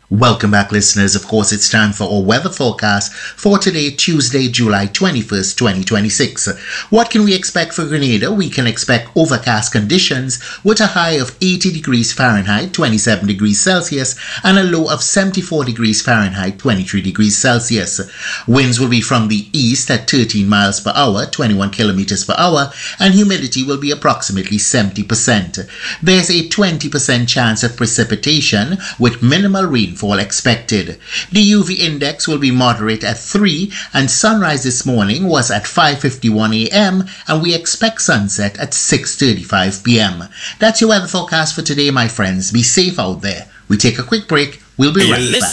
Welcome back, listeners. Of course, it's time for our weather forecast for today, Tuesday, July 21st, 2026. What can we expect for Grenada? We can expect overcast conditions with a high of 80 degrees Fahrenheit, 27 degrees Celsius, and a low of 74 degrees Fahrenheit, 23 degrees Celsius. Winds will be from the east at 13 miles per hour, 21 kilometers per hour, and humidity will be approximately 70%. There's a 20% chance of precipitation with minimal rainfall expected. The UV index will be moderate at 3, and sunrise this morning was at 5:51 a.m. and we expect sunset at 6:35 p.m. That's your weather forecast for today, my friends. Be safe out there. We take a quick break. We'll be right back.